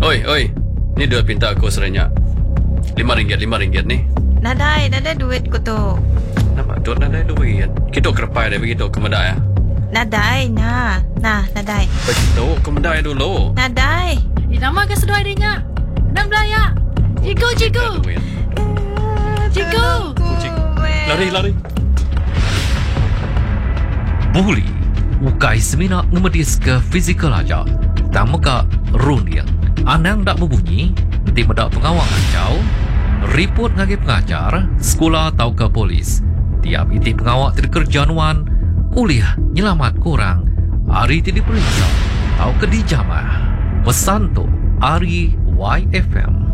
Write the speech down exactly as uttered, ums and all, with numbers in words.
Oi, oi. Ni duit pinta aku serenyak. Lima ringgit, lima ringgit ni. Nadai, nadai duit ko to. Nama tu nak ada duit. Kita kerpai dia begitu ke medai ya. Nadai, na. Nah, nadai. Begitu ke medai dulu. Nadai. Di nama ke sedua adanya. Enam belaya. Jigo, jigo. Jigo. Lari, lari. Buli ukai semina ngemedis ke fizikal aja. Tak muka runia. Anang tak berbunyi, di medak pengawal kacau, report ngagi pengajar, sekolah atau ke polis. Tiap iti pengawal terkerjanuan, uliah nyelamat kurang, hari tidak diperiksa, atau ke dijamah. Pesan tu, Ari Y F M.